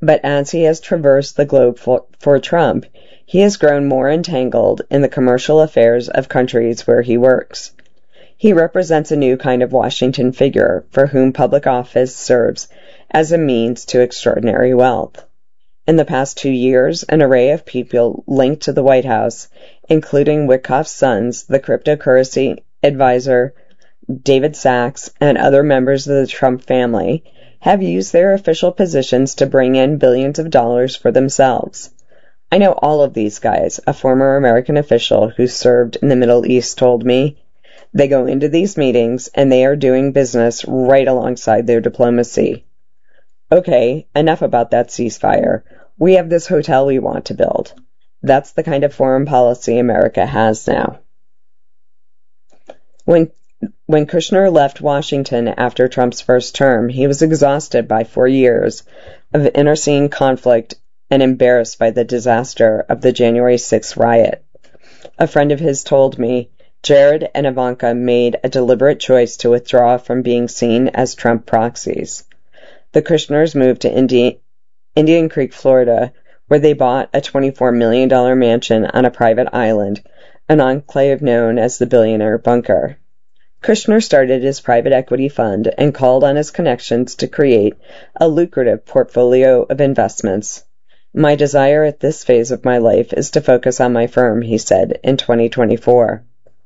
But as he has traversed the globe for Trump, he has grown more entangled in the commercial affairs of countries where he works. He represents a new kind of Washington figure for whom public office serves as a means to extraordinary wealth. In the past 2 years, an array of people linked to the White House, including Witkoff's sons, the cryptocurrency advisor David Sachs, and other members of the Trump family, have used their official positions to bring in billions of dollars for themselves. I know all of these guys, a former American official who served in the Middle East told me. They go into these meetings and they are doing business right alongside their diplomacy. Okay, enough about that ceasefire. We have this hotel we want to build. That's the kind of foreign policy America has now. When Kushner left Washington after Trump's first term, he was exhausted by 4 years of internecine conflict and embarrassed by the disaster of the January 6th riot. A friend of his told me, Jared and Ivanka made a deliberate choice to withdraw from being seen as Trump proxies. The Kushners moved to Indian Creek, Florida, where they bought a $24 million mansion on a private island, an enclave known as the Billionaire Bunker. Kushner started his private equity fund and called on his connections to create a lucrative portfolio of investments. My desire at this phase of my life is to focus on my firm, he said, in 2024.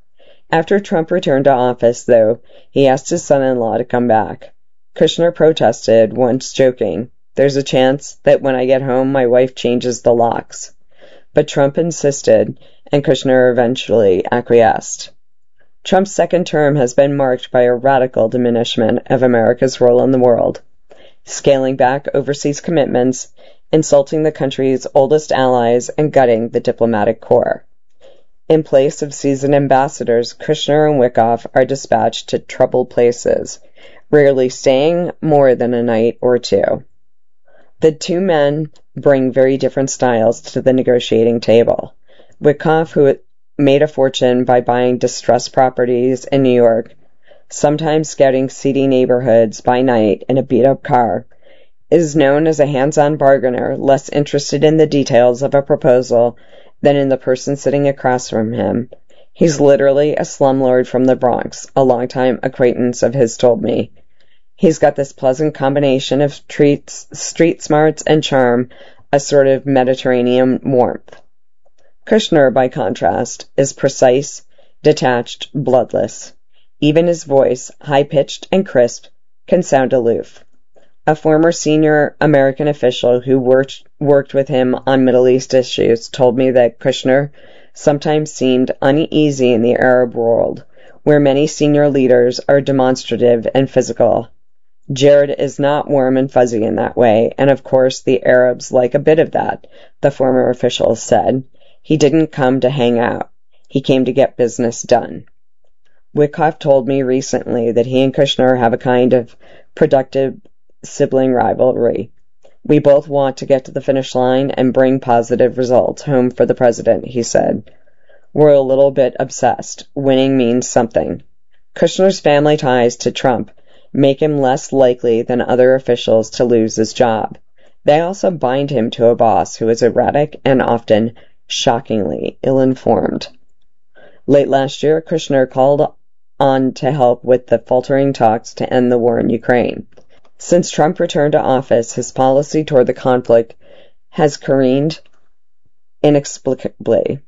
After Trump returned to office, though, he asked his son-in-law to come back. Kushner protested, once joking, "There's a chance that when I get home my wife changes the locks." But Trump insisted, and Kushner eventually acquiesced. Trump's second term has been marked by a radical diminishment of America's role in the world, scaling back overseas commitments, insulting the country's oldest allies, and gutting the diplomatic corps. In place of seasoned ambassadors, Kushner and Witkoff are dispatched to troubled places, rarely staying more than a night or two. The two men bring very different styles to the negotiating table. Witkoff, who made a fortune by buying distressed properties in New York, sometimes scouting seedy neighborhoods by night in a beat-up car, is known as a hands-on bargainer, less interested in the details of a proposal than in the person sitting across from him. He's literally a slumlord from the Bronx, a longtime acquaintance of his told me. He's got this pleasant combination of street smarts and charm, a sort of Mediterranean warmth. Kushner, by contrast, is precise, detached, bloodless. Even his voice, high-pitched and crisp, can sound aloof. A former senior American official who worked with him on Middle East issues told me that Kushner sometimes seemed uneasy in the Arab world, where many senior leaders are demonstrative and physical. Jared is not warm and fuzzy in that way, and of course the Arabs like a bit of that, the former official said. He didn't come to hang out. He came to get business done. Witkoff told me recently that he and Kushner have a kind of productive sibling rivalry. We both want to get to the finish line and bring positive results home for the president, he said. We're a little bit obsessed. Winning means something. Kushner's family ties to Trump make him less likely than other officials to lose his job. They also bind him to a boss who is erratic and often, shockingly, ill-informed. Late last year, Kushner called on to help with the faltering talks to end the war in Ukraine. Since Trump returned to office, his policy toward the conflict has careened inexplicably.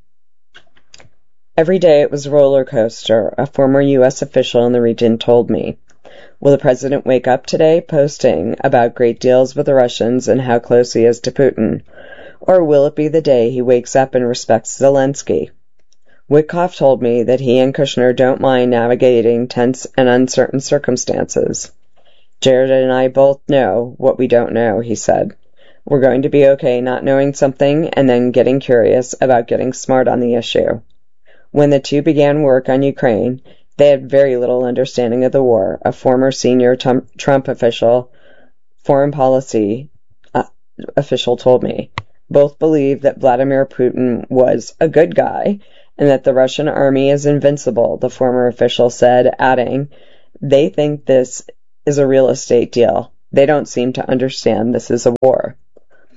Every day it was a roller coaster, a former U.S. official in the region told me. Will the president wake up today posting about great deals with the Russians and how close he is to Putin? Or will it be the day he wakes up and respects Zelensky? Witkoff told me that he and Kushner don't mind navigating tense and uncertain circumstances. Jared and I both know what we don't know, he said. We're going to be okay not knowing something and then getting curious about getting smart on the issue. When the two began work on Ukraine, they had very little understanding of the war, a former senior Trump official, foreign policy official told me. Both believed that Vladimir Putin was a good guy and that the Russian army is invincible, the former official said, adding, they think this is a real estate deal. They don't seem to understand this is a war.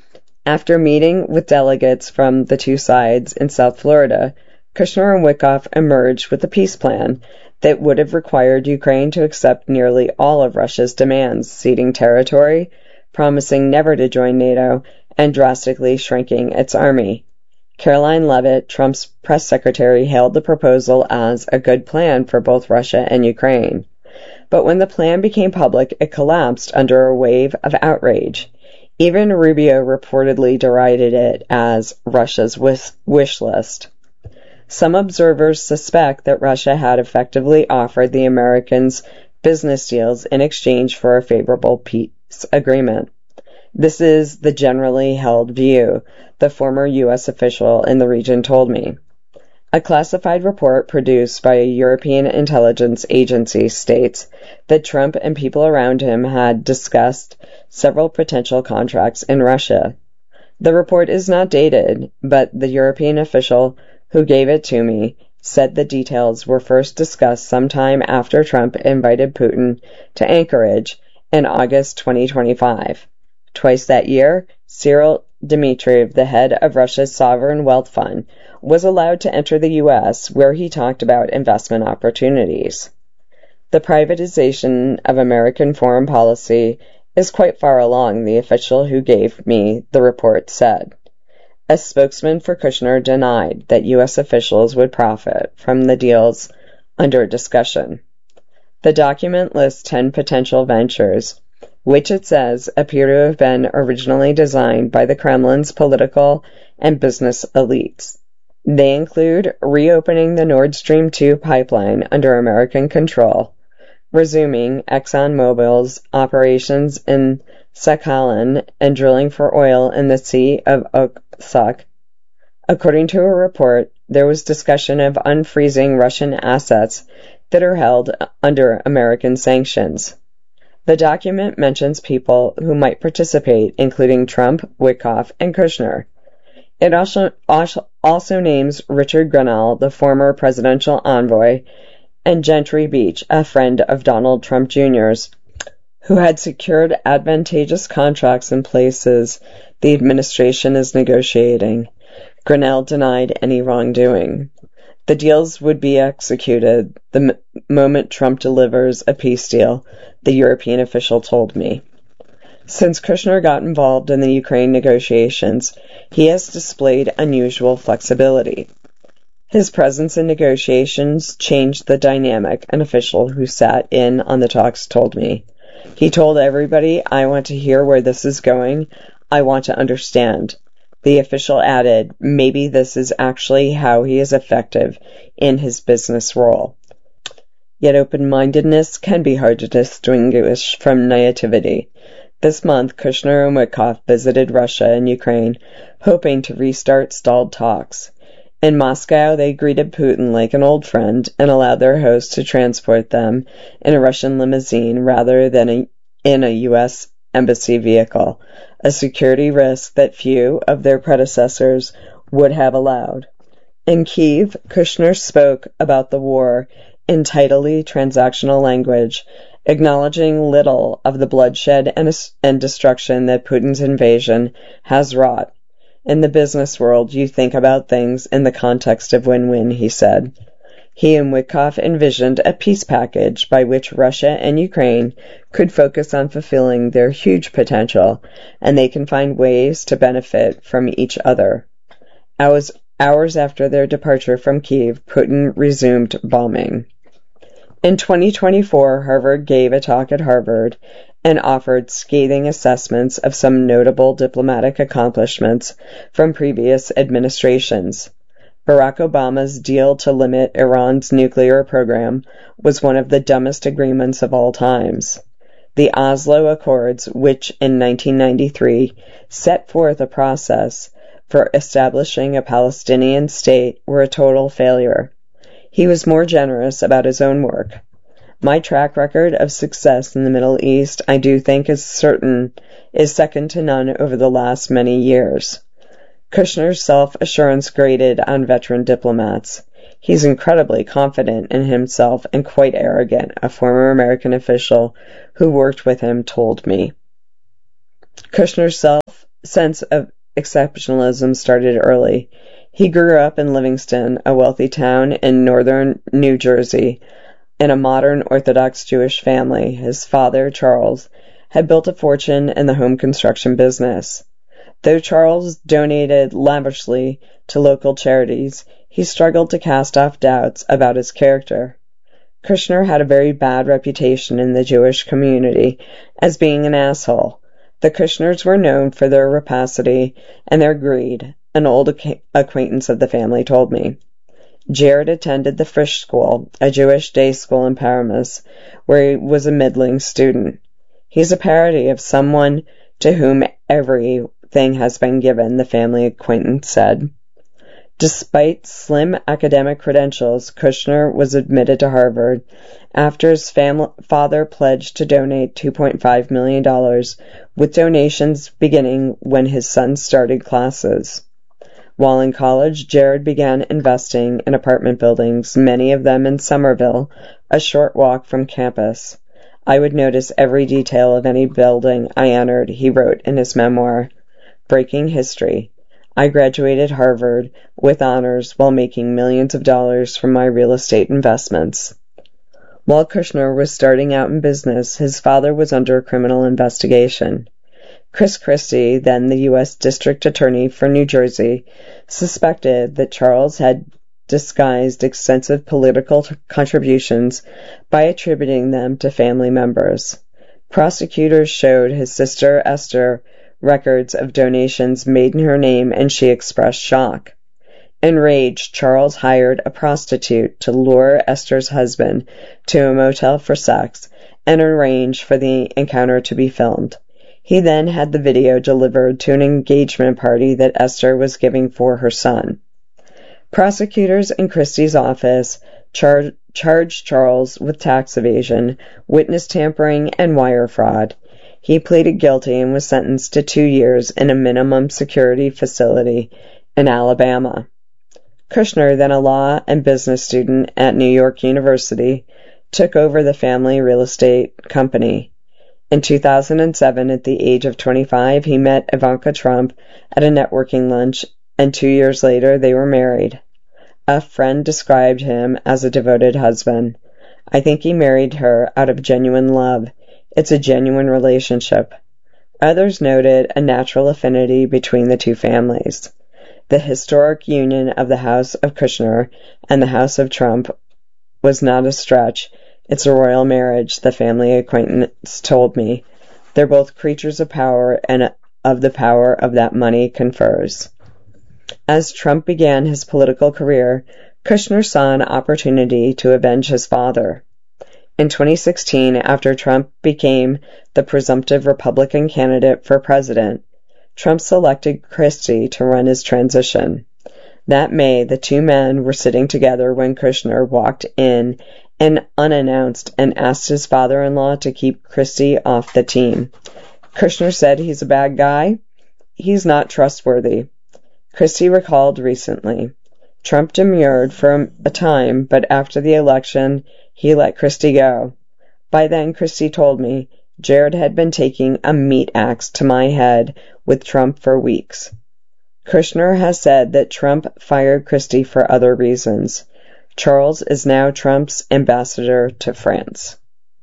After meeting with delegates from the two sides in South Florida, Kushner and Witkoff emerged with a peace plan that would have required Ukraine to accept nearly all of Russia's demands, ceding territory, promising never to join NATO, and drastically shrinking its army. Caroline Leavitt, Trump's press secretary, hailed the proposal as a good plan for both Russia and Ukraine. But when the plan became public, it collapsed under a wave of outrage. Even Rubio reportedly derided it as Russia's wish list. Some observers suspect that Russia had effectively offered the Americans business deals in exchange for a favorable peace agreement. This is the generally held view, the former U.S. official in the region told me. A classified report produced by a European intelligence agency states that Trump and people around him had discussed several potential contracts in Russia. The report is not dated, but the European official who gave it to me said the details were first discussed sometime after Trump invited Putin to Anchorage in August 2025. Twice that year, Cyril Dmitriev, the head of Russia's sovereign wealth fund, was allowed to enter the U.S., where he talked about investment opportunities. The privatization of American foreign policy is quite far along, the official who gave me the report said. A spokesman for Kushner denied that U.S. officials would profit from the deals under discussion. The document lists 10 potential ventures, which it says appear to have been originally designed by the Kremlin's political and business elites. They include reopening the Nord Stream 2 pipeline under American control, resuming ExxonMobil's operations in Sakhalin, and drilling for oil in the Sea of Okhotsk. According to a report, there was discussion of unfreezing Russian assets that are held under American sanctions. The document mentions people who might participate, including Trump, Witkoff, and Kushner. It also names Richard Grenell, the former presidential envoy, and Gentry Beach, a friend of Donald Trump Jr.'s, who had secured advantageous contracts in places the administration is negotiating. Grenell denied any wrongdoing. The deals would be executed the moment Trump delivers a peace deal, the European official told me. Since Kushner got involved in the Ukraine negotiations, he has displayed unusual flexibility. His presence in negotiations changed the dynamic, an official who sat in on the talks told me. He told everybody, "I want to hear where this is going. I want to understand." The official added, maybe this is actually how he is effective in his business role. Yet open-mindedness can be hard to distinguish from naivety. This month, Kushner and Witkoff visited Russia and Ukraine, hoping to restart stalled talks. In Moscow, they greeted Putin like an old friend and allowed their host to transport them in a Russian limousine rather than in a U.S. embassy vehicle, a security risk that few of their predecessors would have allowed. In Kyiv, Kushner spoke about the war in tidily transactional language, acknowledging little of the bloodshed and destruction that Putin's invasion has wrought. In the business world, you think about things in the context of win-win, he said. He and Witkoff envisioned a peace package by which Russia and Ukraine could focus on fulfilling their huge potential, and they can find ways to benefit from each other. Hours after their departure from Kyiv, Putin resumed bombing. In 2024, Harvard gave a talk at Harvard and offered scathing assessments of some notable diplomatic accomplishments from previous administrations. Barack Obama's deal to limit Iran's nuclear program was one of the dumbest agreements of all times. The Oslo Accords, which in 1993 set forth a process for establishing a Palestinian state, were a total failure. He was more generous about his own work. My track record of success in the Middle East, I do think, is second to none over the last many years. Kushner's self-assurance grated on veteran diplomats. He's incredibly confident in himself and quite arrogant, a former American official who worked with him told me. Kushner's sense of exceptionalism started early. He grew up in Livingston, a wealthy town in northern New Jersey, in a modern Orthodox Jewish family. His father, Charles, had built a fortune in the home construction business. Though Charles donated lavishly to local charities, he struggled to cast off doubts about his character. Kushner had a very bad reputation in the Jewish community as being an asshole. The Kushners were known for their rapacity and their greed, an old acquaintance of the family told me. Jared attended the Frisch School, a Jewish day school in Paramus, where he was a middling student. He's a parody of someone to whom everything has been given, the family acquaintance said. Despite slim academic credentials, Kushner was admitted to Harvard after his father pledged to donate $2.5 million, with donations beginning when his son started classes. While in college, Jared began investing in apartment buildings, many of them in Somerville, a short walk from campus. I would notice every detail of any building I entered, he wrote in his memoir. Breaking history. I graduated Harvard with honors while making millions of dollars from my real estate investments. While Kushner was starting out in business, his father was under criminal investigation. Chris Christie, then the U.S. District Attorney for New Jersey, suspected that Charles had disguised extensive political contributions by attributing them to family members. Prosecutors showed his sister Esther records of donations made in her name, and she expressed shock. Enraged, Charles hired a prostitute to lure Esther's husband to a motel for sex and arranged for the encounter to be filmed. He then had the video delivered to an engagement party that Esther was giving for her son. Prosecutors in Christie's office charged Charles with tax evasion, witness tampering, and wire fraud. He pleaded guilty and was sentenced to 2 years in a minimum security facility in Alabama. Kushner, then a law and business student at New York University, took over the family real estate company. In 2007, at the age of 25, he met Ivanka Trump at a networking lunch, and 2 years later they were married. A friend described him as a devoted husband. I think he married her out of genuine love. It's a genuine relationship. Others noted a natural affinity between the two families. The historic union of the House of Kushner and the House of Trump was not a stretch. It's a royal marriage, the family acquaintance told me. They're both creatures of power and of the power of that money confers. As Trump began his political career, Kushner saw an opportunity to avenge his father. In 2016, after Trump became the presumptive Republican candidate for president, Trump selected Christie to run his transition. That May, the two men were sitting together when Kushner walked in and unannounced and asked his father-in-law to keep Christie off the team. Kushner said he's a bad guy. He's not trustworthy. Christie recalled recently. Trump demurred for a time, but after the election, he let Christie go. By then, Christie told me, Jared had been taking a meat axe to my head with Trump for weeks. Kushner has said that Trump fired Christie for other reasons. Charles is now Trump's ambassador to France.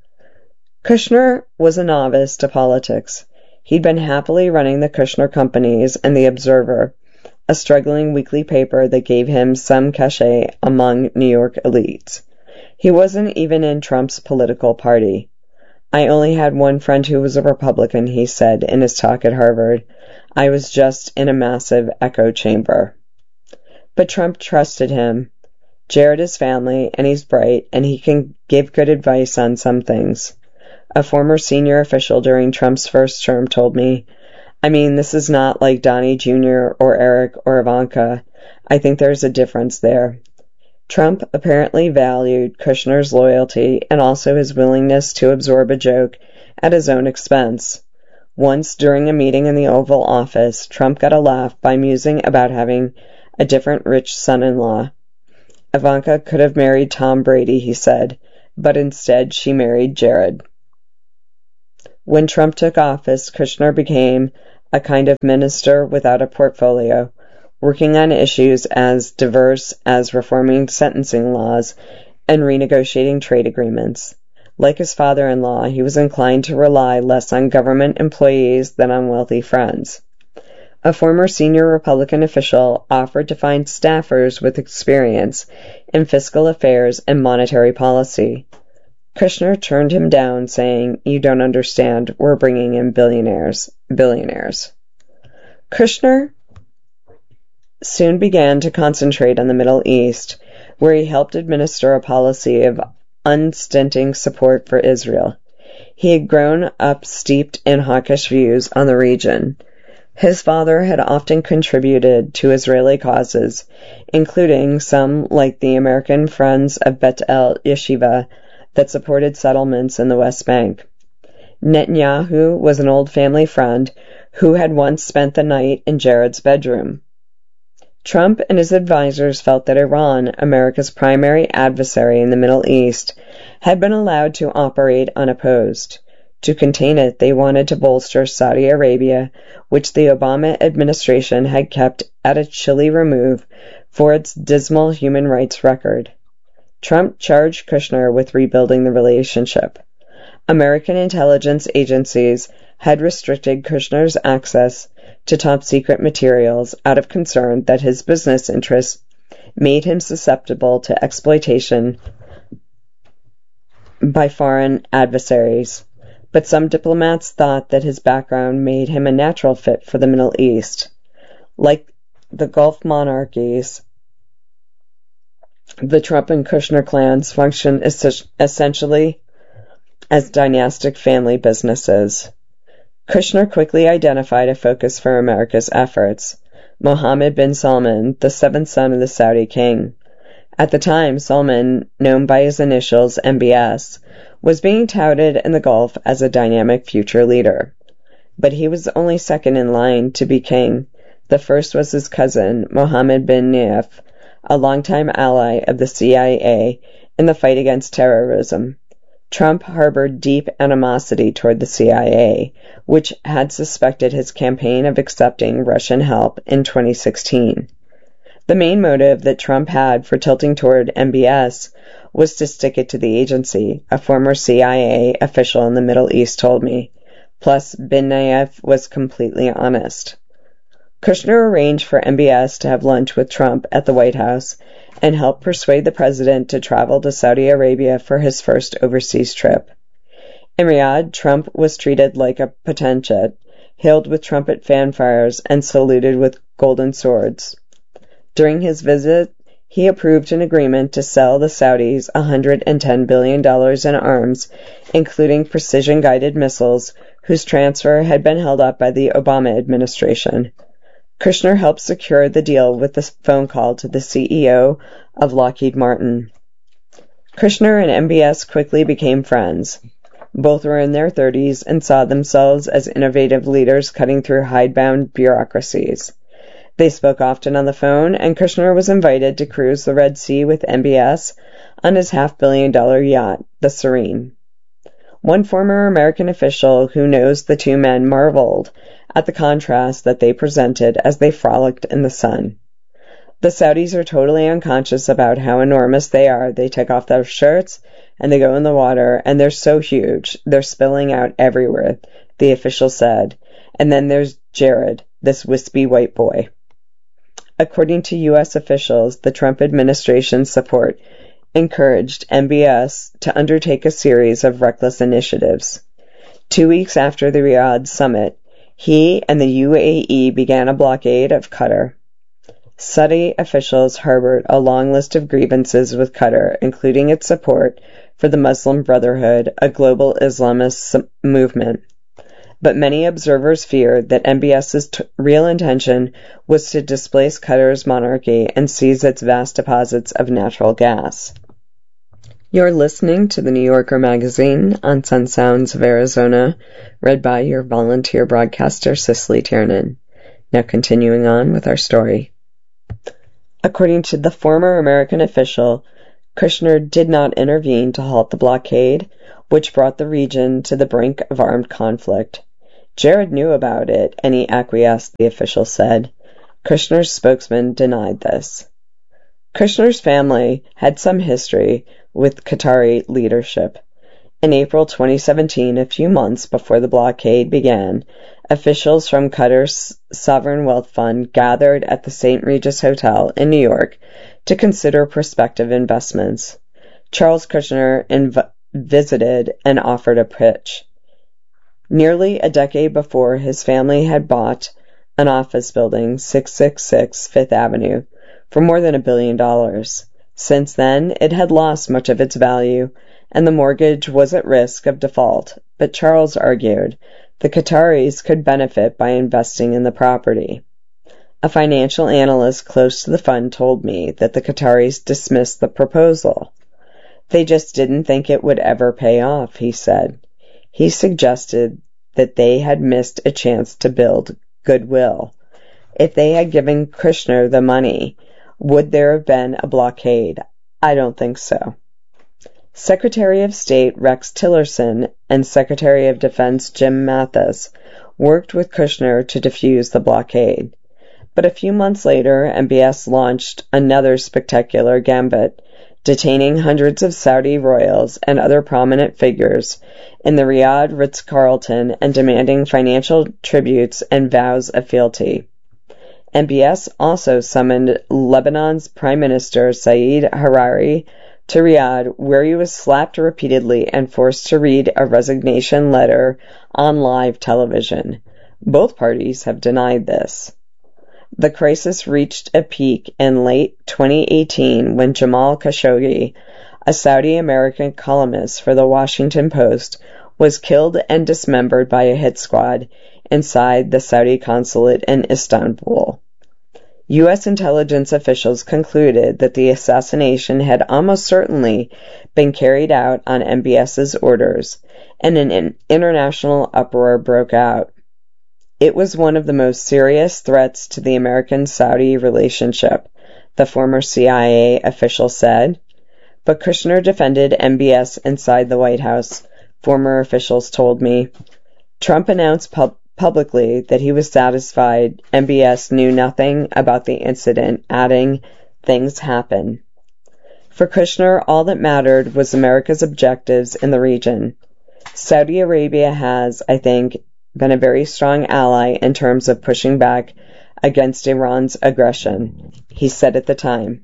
Kushner was a novice to politics. He'd been happily running the Kushner Companies and The Observer, a struggling weekly paper that gave him some cachet among New York elites. He wasn't even in Trump's political party. I only had one friend who was a Republican, he said in his talk at Harvard. I was just in a massive echo chamber. But Trump trusted him. Jared is family, and he's bright, and he can give good advice on some things. A former senior official during Trump's first term told me, I mean, this is not like Donnie Jr. or Eric or Ivanka. I think there's a difference there. Trump apparently valued Kushner's loyalty and also his willingness to absorb a joke at his own expense. Once, during a meeting in the Oval Office, Trump got a laugh by musing about having a different rich son-in-law. Ivanka could have married Tom Brady, he said, but instead she married Jared. When Trump took office, Kushner became a kind of minister without a portfolio, working on issues as diverse as reforming sentencing laws and renegotiating trade agreements. Like his father-in-law, he was inclined to rely less on government employees than on wealthy friends. A former senior Republican official offered to find staffers with experience in fiscal affairs and monetary policy. Kushner turned him down, saying, "You don't understand, we're bringing in billionaires." Kushner soon began to concentrate on the Middle East, where he helped administer a policy of unstinting support for Israel. He had grown up steeped in hawkish views on the region. His father had often contributed to Israeli causes, including some like the American Friends of Bet El Yeshiva that supported settlements in the West Bank. Netanyahu was an old family friend who had once spent the night in Jared's bedroom. Trump and his advisors felt that Iran, America's primary adversary in the Middle East, had been allowed to operate unopposed. To contain it, they wanted to bolster Saudi Arabia, which the Obama administration had kept at a chilly remove for its dismal human rights record. Trump charged Kushner with rebuilding the relationship. American intelligence agencies had restricted Kushner's access to top-secret materials out of concern that his business interests made him susceptible to exploitation by foreign adversaries. But some diplomats thought that his background made him a natural fit for the Middle East. Like the Gulf monarchies, the Trump and Kushner clans functioned essentially as dynastic family businesses. Kushner quickly identified a focus for America's efforts: Mohammed bin Salman, the seventh son of the Saudi king. At the time, Salman, known by his initials MBS, was being touted in the Gulf as a dynamic future leader. But he was only second in line to be king. The first was his cousin, Mohammed bin Nayef, a longtime ally of the CIA in the fight against terrorism. Trump harbored deep animosity toward the CIA, which had suspected his campaign of accepting Russian help in 2016. The main motive that Trump had for tilting toward MBS was to stick it to the agency, a former CIA official in the Middle East told me. Plus, bin Nayef was completely honest. Kushner arranged for MBS to have lunch with Trump at the White House and helped persuade the president to travel to Saudi Arabia for his first overseas trip. In Riyadh, Trump was treated like a potentate, hailed with trumpet fanfares, and saluted with golden swords. During his visit, he approved an agreement to sell the Saudis $110 billion in arms, including precision-guided missiles, whose transfer had been held up by the Obama administration. Kushner helped secure the deal with a phone call to the CEO of Lockheed Martin. Kushner and MBS quickly became friends. Both were in their 30s and saw themselves as innovative leaders cutting through hidebound bureaucracies. They spoke often on the phone, and Kushner was invited to cruise the Red Sea with MBS on his $500 million yacht, the Serene. One former American official who knows the two men marveled at the contrast that they presented as they frolicked in the sun. The Saudis are totally unconscious about how enormous they are. They take off their shirts and they go in the water, and they're so huge, they're spilling out everywhere, the official said. And then there's Jared, this wispy white boy. According to U.S. officials, the Trump administration's support encouraged MBS to undertake a series of reckless initiatives. 2 weeks after the Riyadh summit, he and the UAE began a blockade of Qatar. Saudi officials harbored a long list of grievances with Qatar, including its support for the Muslim Brotherhood, a global Islamist movement. But many observers feared that MBS's real intention was to displace Qatar's monarchy and seize its vast deposits of natural gas. You're listening to the New Yorker magazine on Sun Sounds of Arizona, read by your volunteer broadcaster, Cicely Tiernan. Now continuing on with our story. According to the former American official, Kushner did not intervene to halt the blockade, which brought the region to the brink of armed conflict. Jared knew about it, and he acquiesced, the official said. Kushner's spokesman denied this. Kushner's family had some history with Qatari leadership. In April 2017, a few months before the blockade began, officials from Qatar's sovereign wealth fund gathered at the St. Regis Hotel in New York to consider prospective investments. Charles Kushner visited and offered a pitch. Nearly a decade before, his family had bought an office building, 666 Fifth Avenue, for more than $1 billion. Since then, it had lost much of its value, and the mortgage was at risk of default, but Charles argued the Qataris could benefit by investing in the property. A financial analyst close to the fund told me that the Qataris dismissed the proposal. They just didn't think it would ever pay off, he said. He suggested that they had missed a chance to build goodwill. If they had given Kushner the money, would there have been a blockade? I don't think so. Secretary of State Rex Tillerson and Secretary of Defense Jim Mattis worked with Kushner to defuse the blockade. But a few months later, MBS launched another spectacular gambit, detaining hundreds of Saudi royals and other prominent figures in the Riyadh Ritz-Carlton and demanding financial tributes and vows of fealty. MBS also summoned Lebanon's Prime Minister Saeed Hariri to Riyadh, where he was slapped repeatedly and forced to read a resignation letter on live television. Both parties have denied this. The crisis reached a peak in late 2018 when Jamal Khashoggi, a Saudi-American columnist for the Washington Post, was killed and dismembered by a hit squad inside the Saudi consulate in Istanbul. U.S. intelligence officials concluded that the assassination had almost certainly been carried out on MBS's orders, and an international uproar broke out. It was one of the most serious threats to the American-Saudi relationship, the former CIA official said. But Kushner defended MBS inside the White House, former officials told me. Trump announced publicly that he was satisfied MBS knew nothing about the incident, adding, "Things happen." For Kushner, all that mattered was America's objectives in the region. Saudi Arabia has, I think, been a very strong ally in terms of pushing back against Iran's aggression, he said at the time.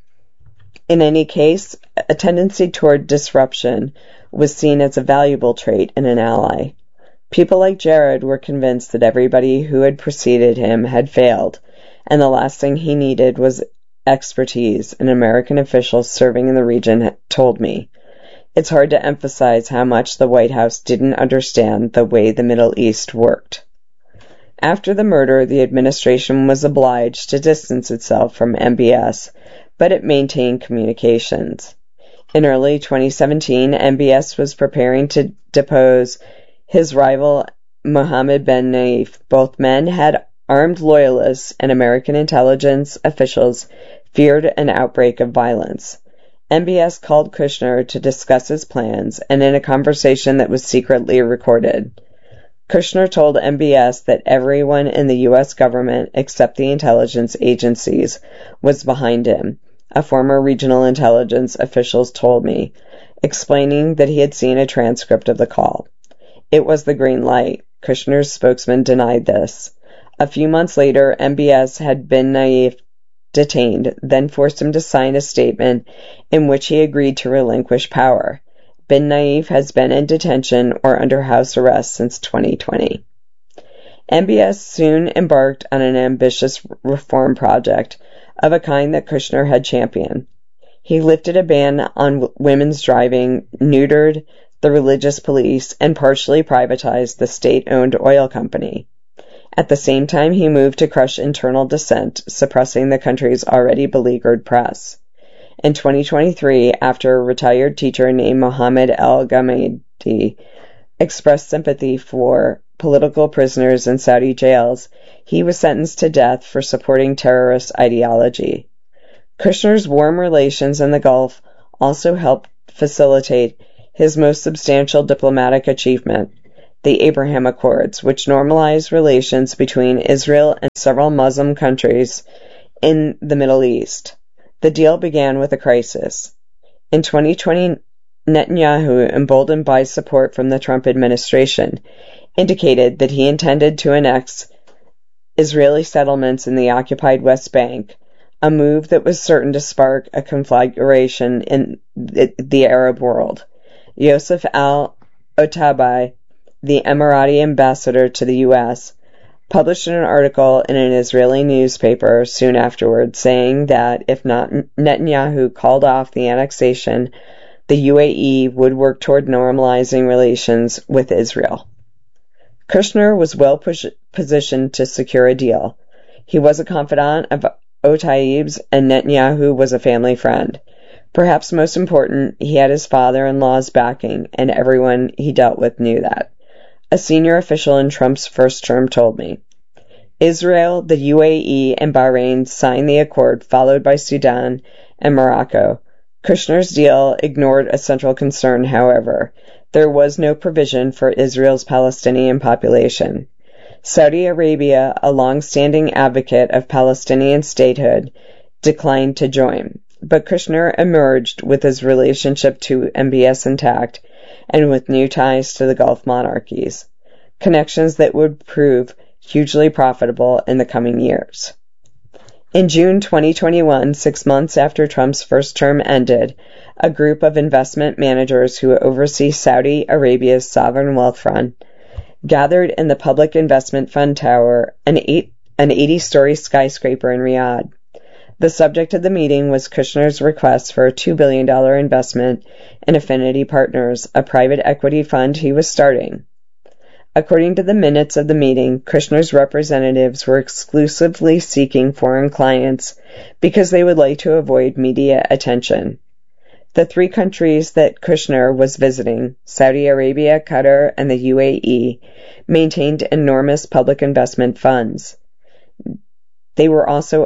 In any case, a tendency toward disruption was seen as a valuable trait in an ally. People like Jared were convinced that everybody who had preceded him had failed, and the last thing he needed was expertise, an American official serving in the region told me. It's hard to emphasize how much the White House didn't understand the way the Middle East worked. After the murder, the administration was obliged to distance itself from MBS, but it maintained communications. In early 2017, MBS was preparing to depose his rival Mohammed bin Nayef. Both men had armed loyalists, and American intelligence officials feared an outbreak of violence. MBS called Kushner to discuss his plans, and in a conversation that was secretly recorded, Kushner told MBS that everyone in the U.S. government, except the intelligence agencies, was behind him, a former regional intelligence official told me, explaining that he had seen a transcript of the call. It was the green light. Kushner's spokesman denied this. A few months later, MBS had bin Nayef detained, then forced him to sign a statement in which he agreed to relinquish power. Bin Nayef has been in detention or under house arrest since 2020. MBS soon embarked on an ambitious reform project of a kind that Kushner had championed. He lifted a ban on women's driving, neutered the religious police, and partially privatized the state-owned oil company. At the same time, he moved to crush internal dissent, suppressing the country's already beleaguered press. In 2023, after a retired teacher named Mohammed El-Ghamidi expressed sympathy for political prisoners in Saudi jails, he was sentenced to death for supporting terrorist ideology. Kushner's warm relations in the Gulf also helped facilitate his most substantial diplomatic achievement, the Abraham Accords, which normalized relations between Israel and several Muslim countries in the Middle East. The deal began with a crisis. In 2020, Netanyahu, emboldened by support from the Trump administration, indicated that he intended to annex Israeli settlements in the occupied West Bank, a move that was certain to spark a conflagration in the Arab world. Yosef al-Otabai, the Emirati ambassador to the U.S., published an article in an Israeli newspaper soon afterwards saying that if Netanyahu called off the annexation, the UAE would work toward normalizing relations with Israel. Kushner was well positioned to secure a deal. He was a confidant of Otaib's, and Netanyahu was a family friend. Perhaps most important, he had his father-in-law's backing, and everyone he dealt with knew that. A senior official in Trump's first term told me. Israel, the UAE, and Bahrain signed the accord, followed by Sudan and Morocco. Kushner's deal ignored a central concern, however. There was no provision for Israel's Palestinian population. Saudi Arabia, a long-standing advocate of Palestinian statehood, declined to join. But Kushner emerged with his relationship to MBS intact and with new ties to the Gulf monarchies, connections that would prove hugely profitable in the coming years. In June 2021, 6 months after Trump's first term ended, a group of investment managers who oversee Saudi Arabia's sovereign wealth fund gathered in the Public Investment Fund Tower, an 80-story skyscraper in Riyadh. The subject of the meeting was Kushner's request for a $2 billion investment in Affinity Partners, a private equity fund he was starting. According to the minutes of the meeting, Kushner's representatives were exclusively seeking foreign clients because they would like to avoid media attention. The 3 countries that Kushner was visiting, Saudi Arabia, Qatar, and the UAE, maintained enormous public investment funds. They were also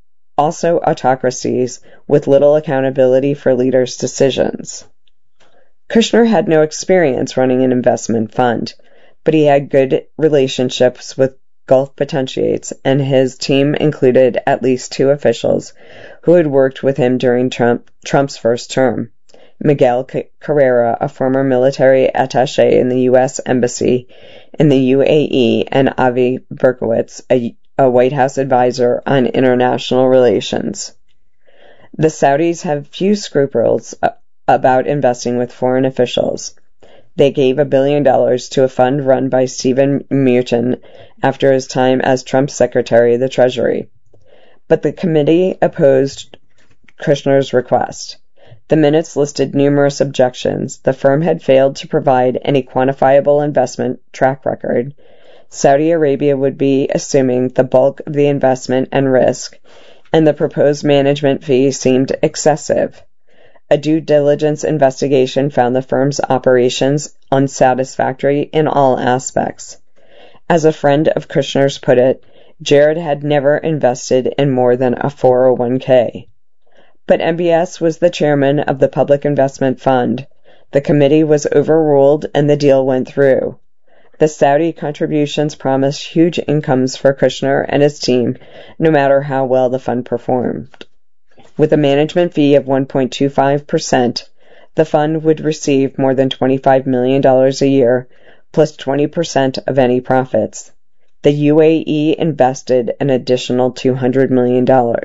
autocracies with little accountability for leaders' decisions. Kushner had no experience running an investment fund, but he had good relationships with Gulf potentates, and his team included at least 2 officials who had worked with him during Trump's first term. Miguel Carrera, a former military attaché in the U.S. Embassy in the UAE, and Avi Berkowitz, a White House advisor on international relations. The Saudis have few scruples about investing with foreign officials. They gave $1 billion to a fund run by Stephen Mnuchin after his time as Trump's Secretary of the Treasury. But the committee opposed Kushner's request. The minutes listed numerous objections. The firm had failed to provide any quantifiable investment track record. Saudi Arabia would be assuming the bulk of the investment and risk, and the proposed management fee seemed excessive. A due diligence investigation found the firm's operations unsatisfactory in all aspects. As a friend of Kushner's put it, Jared had never invested in more than a 401k. But MBS was the chairman of the Public Investment Fund. The committee was overruled and the deal went through. The Saudi contributions promised huge incomes for Kushner and his team, no matter how well the fund performed. With a management fee of 1.25%, the fund would receive more than $25 million a year, plus 20% of any profits. The UAE invested an additional $200 million.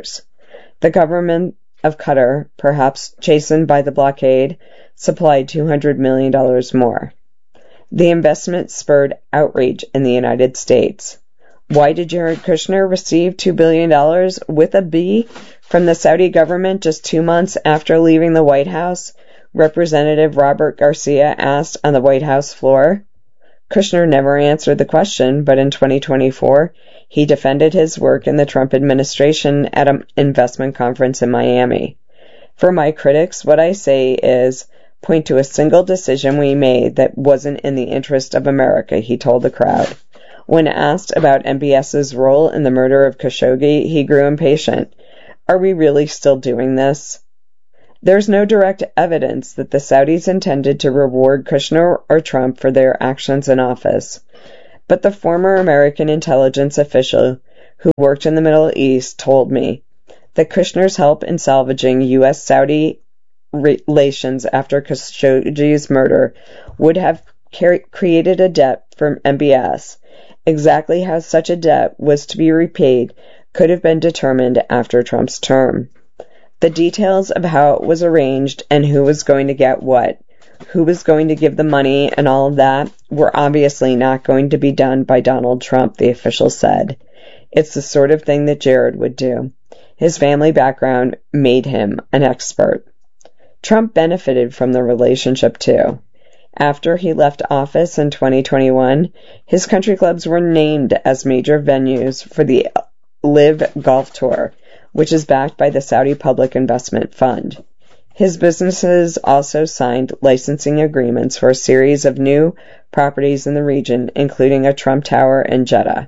The government of Qatar, perhaps chastened by the blockade, supplied $200 million more. The investment spurred outrage in the United States. Why did Jared Kushner receive $2 billion with a B from the Saudi government just 2 months after leaving the White House? Representative Robert Garcia asked on the White House floor. Kushner never answered the question, but in 2024, he defended his work in the Trump administration at an investment conference in Miami. For my critics, what I say is, point to a single decision we made that wasn't in the interest of America, he told the crowd. When asked about MBS's role in the murder of Khashoggi, he grew impatient. Are we really still doing this? There's no direct evidence that the Saudis intended to reward Kushner or Trump for their actions in office, but the former American intelligence official who worked in the Middle East told me that Kushner's help in salvaging U.S.-Saudi relations after Khashoggi's murder would have created a debt for MBS. Exactly how such a debt was to be repaid could have been determined after Trump's term. The details of how it was arranged and who was going to get what, who was going to give the money and all of that, were obviously not going to be done by Donald Trump, the official said. It's the sort of thing that Jared would do. His family background made him an expert. Trump benefited from the relationship too. After he left office in 2021, his country clubs were named as major venues for the LIV Golf Tour, which is backed by the Saudi Public Investment Fund. His businesses also signed licensing agreements for a series of new properties in the region, including a Trump Tower in Jeddah.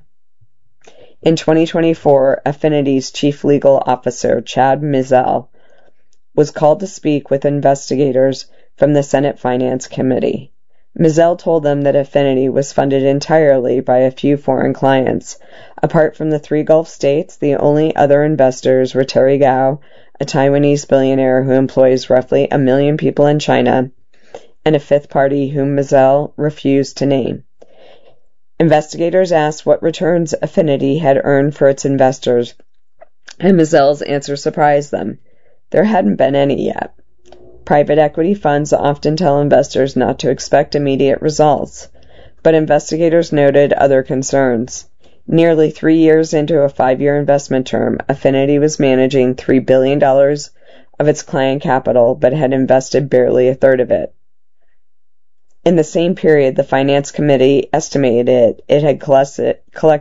In 2024, Affinity's chief legal officer, Chad Mizell, was called to speak with investigators from the Senate Finance Committee. Mizell told them that Affinity was funded entirely by a few foreign clients. Apart from the 3 Gulf states, the only other investors were Terry Gou, a Taiwanese billionaire who employs roughly 1 million people in China, and a fifth party whom Mizell refused to name. Investigators asked what returns Affinity had earned for its investors, and Mizell's answer surprised them. There hadn't been any yet. Private equity funds often tell investors not to expect immediate results, but investigators noted other concerns. Nearly 3 years into a 5-year investment term, Affinity was managing $3 billion of its client capital, but had invested barely a third of it. In the same period, the Finance Committee estimated it had collected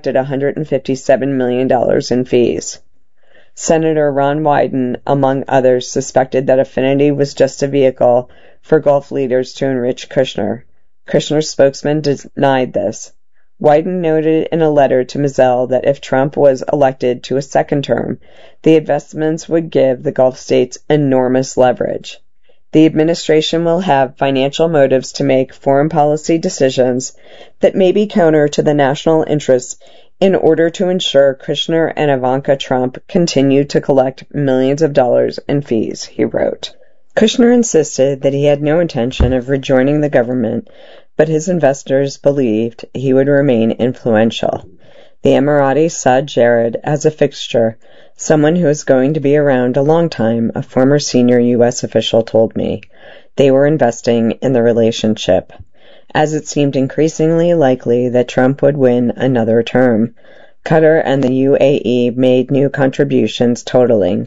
$157 million in fees. Senator Ron Wyden, among others, suspected that Affinity was just a vehicle for Gulf leaders to enrich Kushner. Kushner's spokesman denied this. Wyden noted in a letter to Mizell that if Trump was elected to a second term, the investments would give the Gulf states enormous leverage. The administration will have financial motives to make foreign policy decisions that may be counter to the national interests in order to ensure Kushner and Ivanka Trump continue to collect millions of dollars in fees, he wrote. Kushner insisted that he had no intention of rejoining the government, but his investors believed he would remain influential. The Emiratis saw Jared as a fixture, someone who is going to be around a long time, a former senior U.S. official told me. They were investing in the relationship. As it seemed increasingly likely that Trump would win another term, Qatar and the UAE made new contributions totaling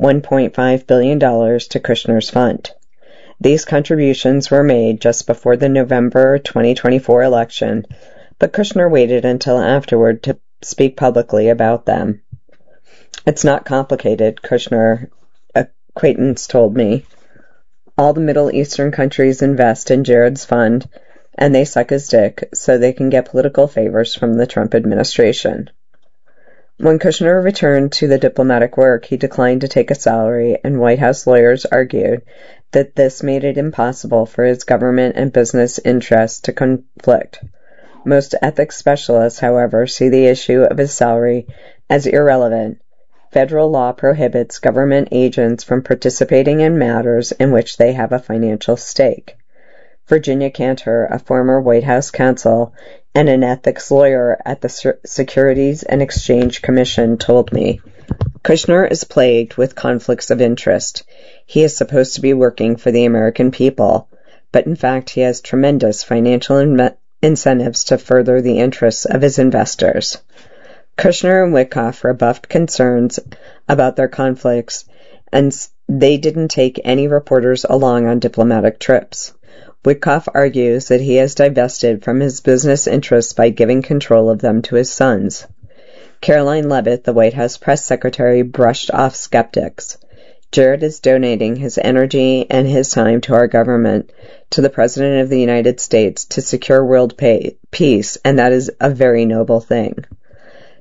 $1.5 billion to Kushner's fund. These contributions were made just before the November 2024 election, but Kushner waited until afterward to speak publicly about them. It's not complicated, Kushner acquaintance told me. All the Middle Eastern countries invest in Jared's fund, and they suck his dick so they can get political favors from the Trump administration. When Kushner returned to the diplomatic work, he declined to take a salary, and White House lawyers argued that this made it impossible for his government and business interests to conflict. Most ethics specialists, however, see the issue of his salary as irrelevant. Federal law prohibits government agents from participating in matters in which they have a financial stake. Virginia Cantor, a former White House counsel and an ethics lawyer at the Securities and Exchange Commission, told me, Kushner is plagued with conflicts of interest. He is supposed to be working for the American people, but in fact he has tremendous financial incentives to further the interests of his investors. Kushner and Witkoff rebuffed concerns about their conflicts, and they didn't take any reporters along on diplomatic trips. Witkoff argues that he has divested from his business interests by giving control of them to his sons. Caroline Leavitt, the White House press secretary, brushed off skeptics. Jared is donating his energy and his time to our government, to the President of the United States, to secure world peace, and that is a very noble thing.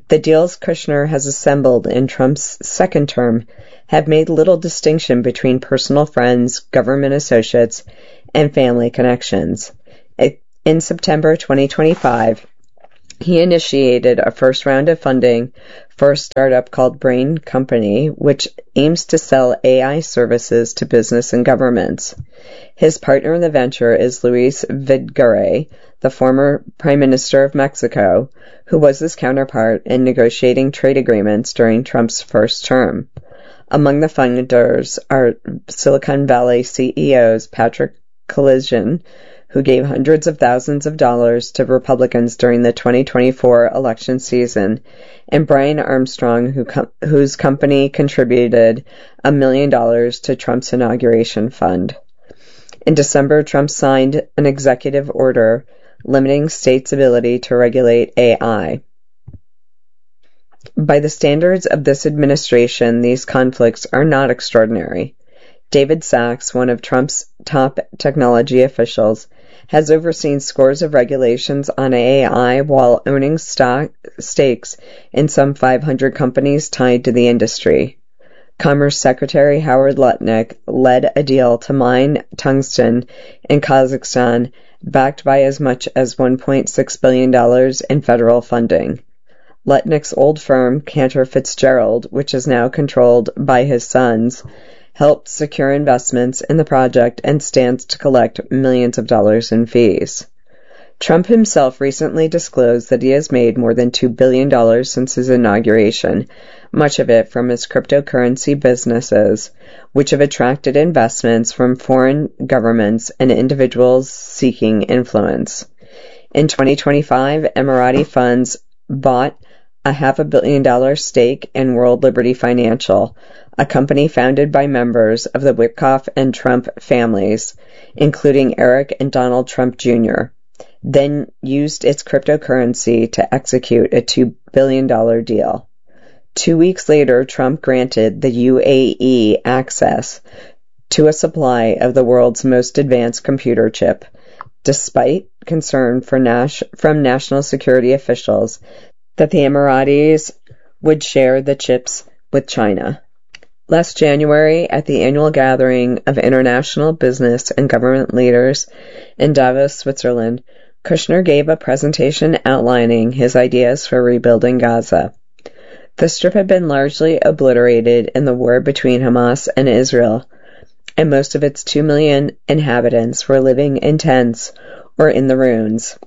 The deals Kushner has assembled in Trump's second term have made little distinction between personal friends, government associates, and family connections. In September 2025, he initiated a first round of funding for a startup called Brain Company, which aims to sell AI services to business and governments. His partner in the venture is Luis Videgaray, the former Prime Minister of Mexico, who was his counterpart in negotiating trade agreements during Trump's first term. Among the funders are Silicon Valley CEOs Patrick Collignon, who gave hundreds of thousands of dollars to Republicans during the 2024 election season, and Brian Armstrong, whose company contributed $1 million to Trump's inauguration fund. In December, Trump signed an executive order limiting states' ability to regulate AI. By the standards of this administration, these conflicts are not extraordinary. David Sachs, one of Trump's top technology officials, has overseen scores of regulations on AI while owning stakes in some 500 companies tied to the industry. Commerce Secretary Howard Lutnick led a deal to mine tungsten in Kazakhstan, backed by as much as $1.6 billion in federal funding. Lutnick's old firm, Cantor Fitzgerald, which is now controlled by his sons, helped secure investments in the project and stands to collect millions of dollars in fees. Trump himself recently disclosed that he has made more than $2 billion since his inauguration, much of it from his cryptocurrency businesses, which have attracted investments from foreign governments and individuals seeking influence. In 2025, Emirati funds bought a $500 million stake in World Liberty Financial, a company founded by members of the Witkoff and Trump families, including Eric and Donald Trump Jr., then used its cryptocurrency to execute a $2 billion deal. 2 weeks later, Trump granted the UAE access to a supply of the world's most advanced computer chip, despite concern from national security officials that the Emiratis would share the chips with China. Last January, at the annual gathering of international business and government leaders in Davos, Switzerland, Kushner gave a presentation outlining his ideas for rebuilding Gaza. The Strip had been largely obliterated in the war between Hamas and Israel, and most of its 2 million inhabitants were living in tents or in the ruins.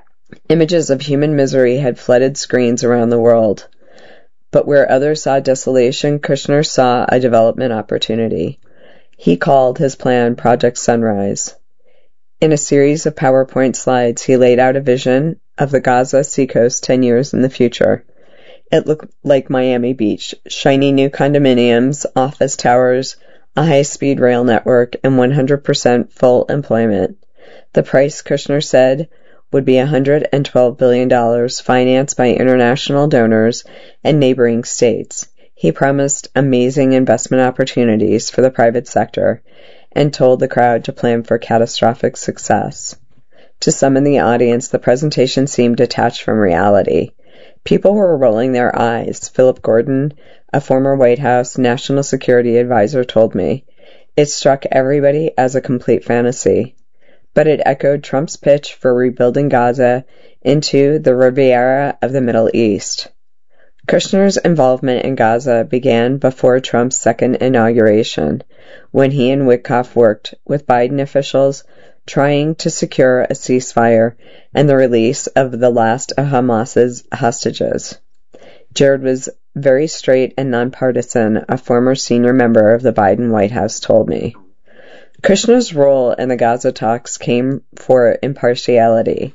Images of human misery had flooded screens around the world. But where others saw desolation, Kushner saw a development opportunity. He called his plan Project Sunrise. In a series of PowerPoint slides, he laid out a vision of the Gaza seacoast 10 years in the future. It looked like Miami Beach, shiny new condominiums, office towers, a high-speed rail network, and 100% full employment. The price, Kushner said, would be $112 billion, financed by international donors and neighboring states. He promised amazing investment opportunities for the private sector and told the crowd to plan for catastrophic success. To some in the audience, the presentation seemed detached from reality. People were rolling their eyes. Philip Gordon, a former White House National Security Advisor, told me. It struck everybody as a complete fantasy. But it echoed Trump's pitch for rebuilding Gaza into the Riviera of the Middle East. Kushner's involvement in Gaza began before Trump's second inauguration, when he and Witkoff worked with Biden officials trying to secure a ceasefire and the release of the last of Hamas's hostages. Jared was very straight and nonpartisan, a former senior member of the Biden White House told me. Kushner's role in the Gaza talks came for impartiality,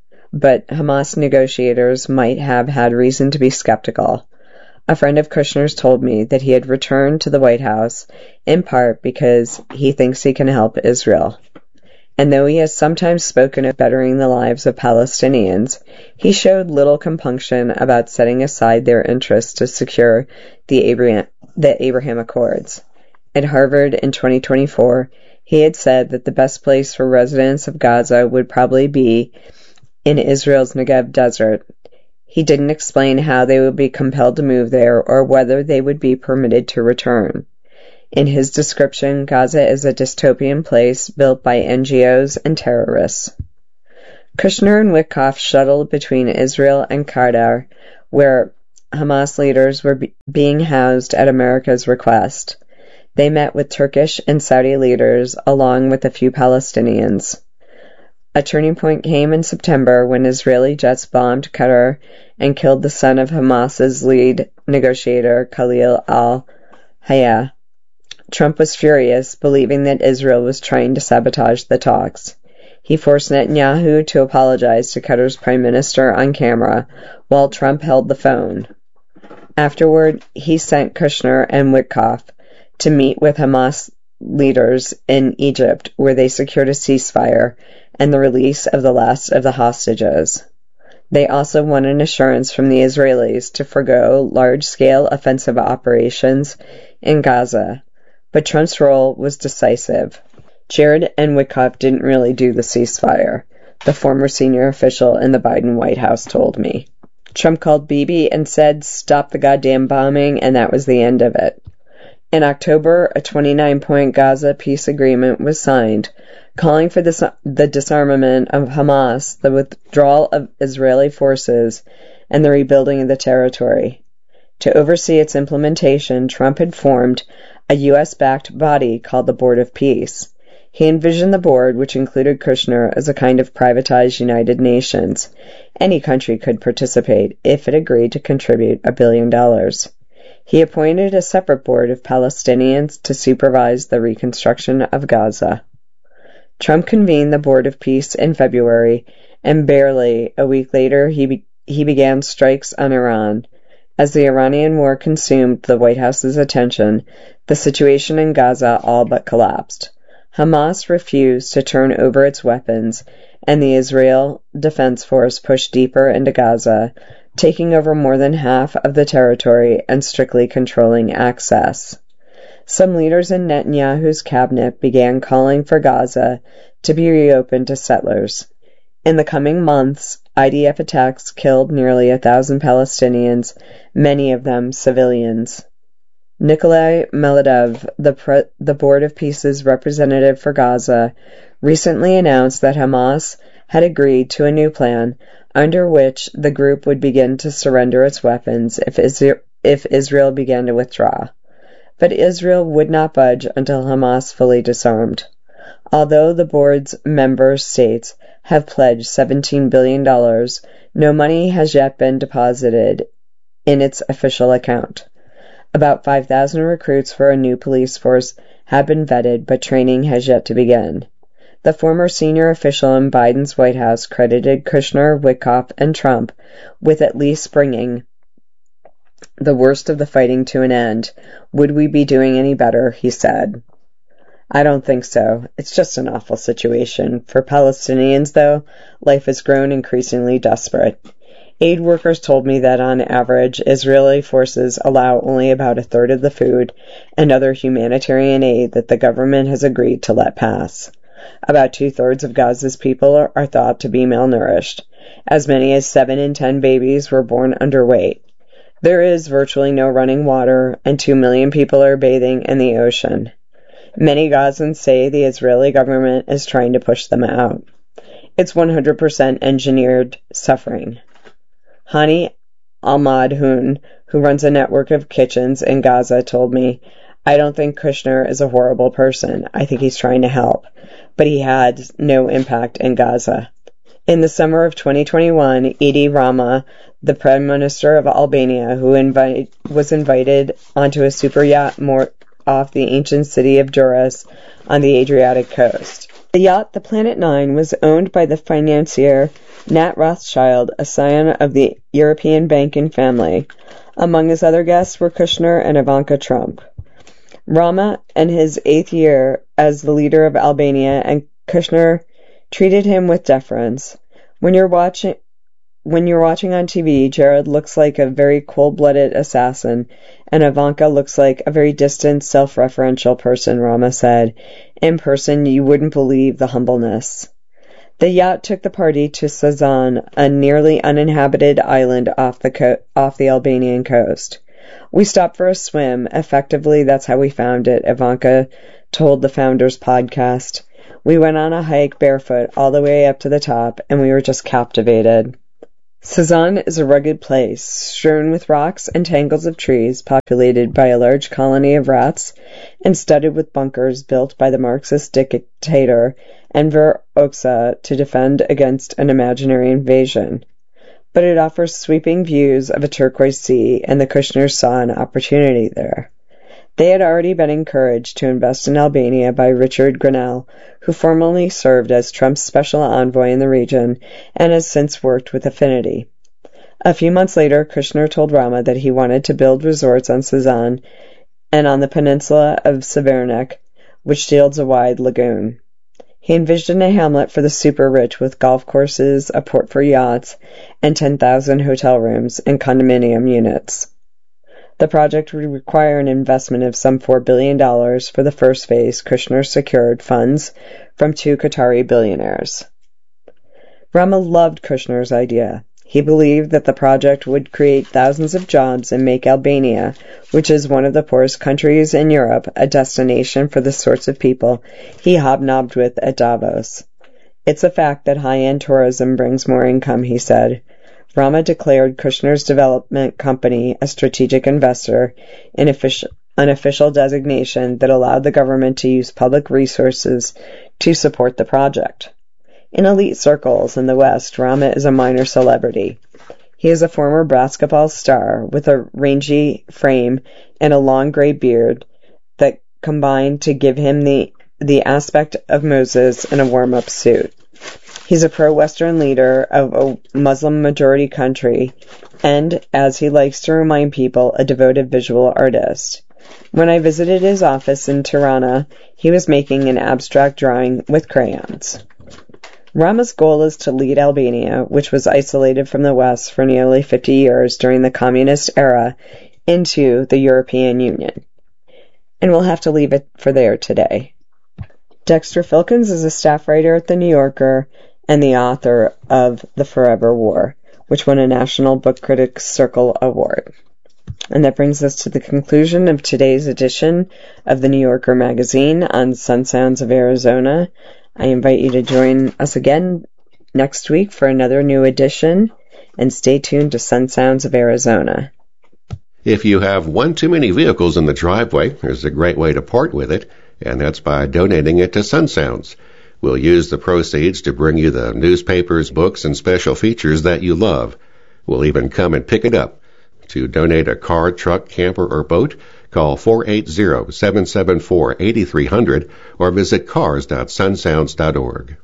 but Hamas negotiators might have had reason to be skeptical. A friend of Kushner's told me that he had returned to the White House in part because he thinks he can help Israel. And though he has sometimes spoken of bettering the lives of Palestinians, he showed little compunction about setting aside their interests to secure the Abraham Accords. At Harvard in 2024, he had said that the best place for residents of Gaza would probably be in Israel's Negev desert. He didn't explain how they would be compelled to move there or whether they would be permitted to return. In his description, Gaza is a dystopian place built by NGOs and terrorists. Kushner and Witkoff shuttled between Israel and Qatar, where Hamas leaders were being housed at America's request. They met with Turkish and Saudi leaders, along with a few Palestinians. A turning point came in September when Israeli jets bombed Qatar and killed the son of Hamas's lead negotiator, Khalil al-Hayya. Trump was furious, believing that Israel was trying to sabotage the talks. He forced Netanyahu to apologize to Qatar's prime minister on camera, while Trump held the phone. Afterward, he sent Kushner and Witkoff to meet with Hamas leaders in Egypt, where they secured a ceasefire and the release of the last of the hostages. They also won an assurance from the Israelis to forgo large-scale offensive operations in Gaza. But Trump's role was decisive. Jared and Witkoff didn't really do the ceasefire, the former senior official in the Biden White House told me. Trump called Bibi and said, "Stop the goddamn bombing," and that was the end of it. In October, a 29-point Gaza peace agreement was signed, calling for the disarmament of Hamas, the withdrawal of Israeli forces, and the rebuilding of the territory. To oversee its implementation, Trump had formed a U.S.-backed body called the Board of Peace. He envisioned the board, which included Kushner, as a kind of privatized United Nations. Any country could participate if it agreed to contribute $1 billion. He appointed a separate board of Palestinians to supervise the reconstruction of Gaza. Trump convened the Board of Peace in February, and barely a week later he began strikes on Iran. As the Iranian war consumed the White House's attention, the situation in Gaza all but collapsed. Hamas refused to turn over its weapons, and the Israel Defense Force pushed deeper into Gaza, taking over more than half of the territory and strictly controlling access. Some leaders in Netanyahu's cabinet began calling for Gaza to be reopened to settlers. In the coming months, IDF attacks killed nearly 1,000 Palestinians, many of them civilians. Nikolai Melodov, the Board of Peace's representative for Gaza, recently announced that Hamas had agreed to a new plan under which the group would begin to surrender its weapons if Israel began to withdraw. But Israel would not budge until Hamas fully disarmed. Although the board's member states have pledged $17 billion, no money has yet been deposited in its official account. About 5,000 recruits for a new police force have been vetted, but training has yet to begin. The former senior official in Biden's White House credited Kushner, Witkoff, and Trump with at least bringing the worst of the fighting to an end. Would we be doing any better? He said. I don't think so. It's just an awful situation. For Palestinians, though, life has grown increasingly desperate. Aid workers told me that on average, Israeli forces allow only about a third of the food and other humanitarian aid that the government has agreed to let pass. About 2/3 of Gaza's people are thought to be malnourished. As many as 7 in 10 babies were born underweight. There is virtually no running water, and 2 million people are bathing in the ocean. Many Gazans say the Israeli government is trying to push them out. It's 100% engineered suffering. Hani Al-Madhoun, who runs a network of kitchens in Gaza, told me, "I don't think Kushner is a horrible person. I think he's trying to help. But he had no impact in Gaza." In the summer of 2021, Edi Rama, the Prime Minister of Albania, who was invited onto a super yacht moored off the ancient city of Durrës on the Adriatic coast. The yacht, the Planet 9, was owned by the financier Nat Rothschild, a scion of the European banking family. Among his other guests were Kushner and Ivanka Trump. Rama, in his 8th year as the leader of Albania, and Kushner treated him with deference. When you're watching on TV, Jared looks like a very cold-blooded assassin, and Ivanka looks like a very distant, self-referential person, Rama said. In person, you wouldn't believe the humbleness. The yacht took the party to Sazan, a nearly uninhabited island off the Albanian coast. We stopped for a swim. Effectively, that's how we found it, Ivanka told the Founders podcast. We went on a hike barefoot all the way up to the top, and we were just captivated. Sazan is a rugged place, strewn with rocks and tangles of trees, populated by a large colony of rats, and studded with bunkers built by the Marxist dictator Enver Hoxha to defend against an imaginary invasion. But it offers sweeping views of a turquoise sea, and the Kushners saw an opportunity there. They had already been encouraged to invest in Albania by Richard Grenell, who formerly served as Trump's special envoy in the region and has since worked with Affinity. A few months later, Kushner told Rama that he wanted to build resorts on Sazan and on the peninsula of Severnik, which shields a wide lagoon. He envisioned a hamlet for the super-rich with golf courses, a port for yachts, and 10,000 hotel rooms and condominium units. The project would require an investment of some $4 billion. For the first phase. Kushner secured funds from 2 Qatari billionaires. Rama loved Kushner's idea. He believed that the project would create thousands of jobs and make Albania, which is one of the poorest countries in Europe, a destination for the sorts of people he hobnobbed with at Davos. It's a fact that high-end tourism brings more income, he said. Rama declared Kushner's development company a strategic investor, an official designation that allowed the government to use public resources to support the project. In elite circles in the West, Rama is a minor celebrity. He is a former basketball star with a rangy frame and a long gray beard that combined to give him the aspect of Moses in a warm-up suit. He's a pro-Western leader of a Muslim-majority country and, as he likes to remind people, a devoted visual artist. When I visited his office in Tirana, he was making an abstract drawing with crayons. Rama's goal is to lead Albania, which was isolated from the West for nearly 50 years during the communist era, into the European Union. And we'll have to leave it for there today. Dexter Filkins is a staff writer at The New Yorker and the author of The Forever War, which won a National Book Critics Circle Award. And that brings us to the conclusion of today's edition of The New Yorker magazine on Sun Sounds of Arizona. I invite you to join us again next week for another new edition, and stay tuned to Sun Sounds of Arizona. If you have one too many vehicles in the driveway, there's a great way to part with it, and that's by donating it to Sun Sounds. We'll use the proceeds to bring you the newspapers, books, and special features that you love. We'll even come and pick it up. To donate a car, truck, camper, or boat, call 480-774-8300 or visit cars.sunsounds.org.